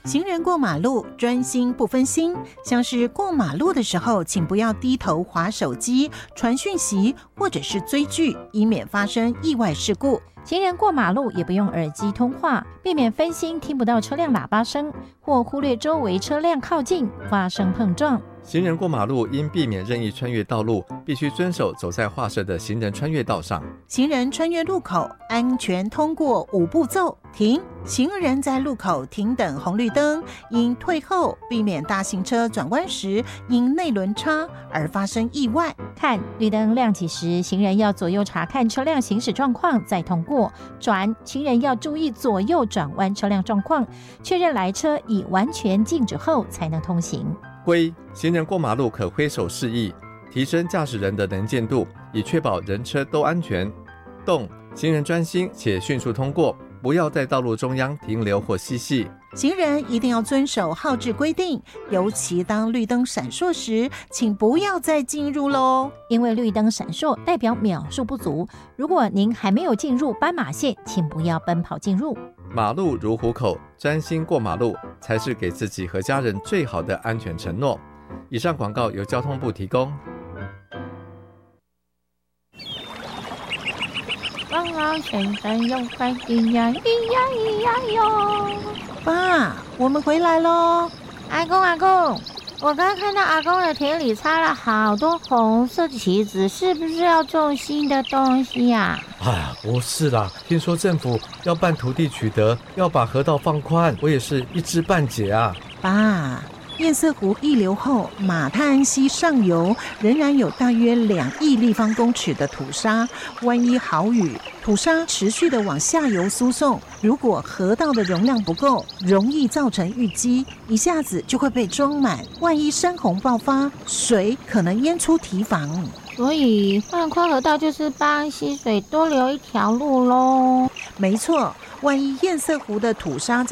行人过马路专心不分心，像是过马路的时候，请不要低头滑手机、传讯息或者是追剧，以免发生意外事故。 行人过马路也不用耳机通话，避免分心听不到车辆喇叭声，或忽略周围车辆靠近发生碰撞。 行人过马路应避免任意穿越道路，必须遵守走在划设的行人穿越道上。 行人穿越路口，安全通过5步骤：停，行人在路口停等红绿灯，应退后，避免大型车转弯时因内轮差而发生意外。 看，绿灯亮起时，行人要左右查看车辆行驶状况再通过。转，行人要注意左右转弯车辆状况，确认来车已完全静止后才能通行。 挥，行人过马路可挥手示意，提升驾驶人的能见度，以确保人车都安全。动，行人专心且迅速通过，不要在道路中央停留或嬉戏。 行人一定要遵守号志规定，尤其当绿灯闪烁时，请不要再进入咯， 因为绿灯闪烁代表秒数不足，如果您还没有进入斑马线，请不要奔跑进入。 马路如虎口，专心过马路才是给自己和家人最好的安全承诺。以上广告由交通部提供。 刚好先生有快递呀，咿呀咿呀哟！ 爸，我们回来咯。 阿公，我刚看到阿公的田里插了好多红色的旗子，是不是要种新的东西呀？ 不是啦，听说政府要办土地取得，要把河道放宽，我也是一知半解啊。 爸，堰塞湖溢流后，马太安溪上游仍然有大约2亿立方公尺的土沙，万一豪雨，土沙持续的往下游输送，如果河道的容量不够，容易造成淤积，一下子就会被装满，万一山洪爆发，水可能淹出堤防。 所以放宽河道就是帮溪水多留一条路咯。 没错，万一堰塞湖的土沙